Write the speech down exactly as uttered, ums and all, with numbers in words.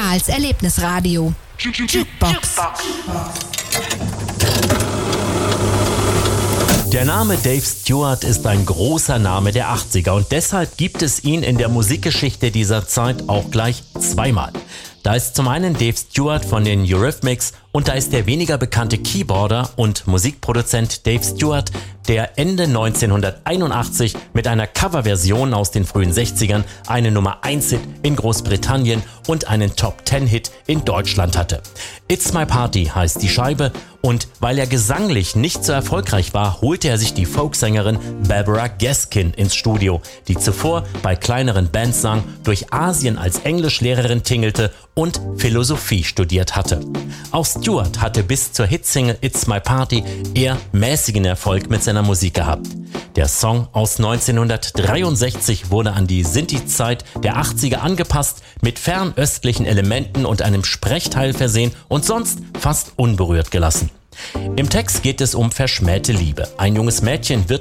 Karls Erlebnisradio. Jukebox. Der Name Dave Stewart ist ein großer Name der achtziger und deshalb gibt es ihn in der Musikgeschichte dieser Zeit auch gleich zweimal. Da ist zum einen Dave Stewart von den Eurythmics und da ist der weniger bekannte Keyboarder und Musikproduzent Dave Stewart, der Ende neunzehnhunderteinundachtzig mit einer Coverversion aus den frühen sechzigern einen Nummer eins Hit in Großbritannien und einen Top zehn Hit in Deutschland hatte. It's My Party heißt die Scheibe und weil er gesanglich nicht so erfolgreich war, holte er sich die Folksängerin Barbara Gaskin ins Studio, die zuvor bei kleineren Bands sang, durch Asien als Englischlehrerin tingelte und Philosophie studiert hatte. Auch Stewart hatte bis zur Hitsingle It's My Party eher mäßigen Erfolg mit seiner Musik gehabt. Der Song aus neunzehnhundertdreiundsechzig wurde an die Sinti-Zeit der achtziger angepasst, mit fernöstlichen Elementen und einem Sprechteil versehen und sonst fast unberührt gelassen. Im Text geht es um verschmähte Liebe. Ein junges Mädchen wird